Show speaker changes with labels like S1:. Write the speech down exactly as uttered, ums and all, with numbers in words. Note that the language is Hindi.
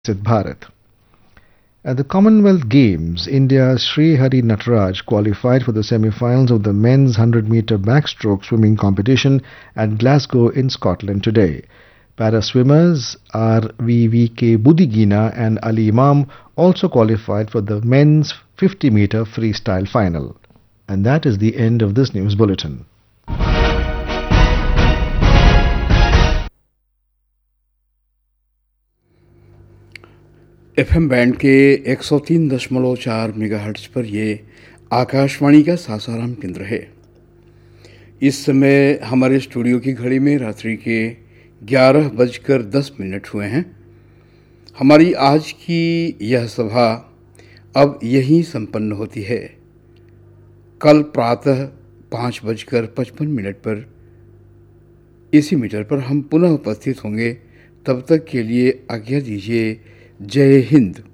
S1: Visit Bharat. At the Commonwealth Games, India's Sri Hari Nataraj qualified for the semi-finals of the men's one hundred meter backstroke swimming competition at Glasgow in Scotland today. Para swimmers are V V K Budigina and Ali Imam also qualified for the men's fifty meter freestyle final. And that is the end of this news bulletin.
S2: FM band के एक सौ तीन दशमलव चार मेगाहर्ट्ज पर ये आकाशवाणी का सासाराम केंद्र है। इस समय हमारे स्टूडियो की घड़ी में रात्रि के ग्यारह बजकर दस मिनट हुए हैं। हमारी आज की यह सभा अब यहीं संपन्न होती है। कल प्रातः पाँच बजकर पचपन मिनट पर इसी मीटर पर हम पुनः उपस्थित होंगे। तब तक के लिए आज्ञा दीजिए। जय हिंद।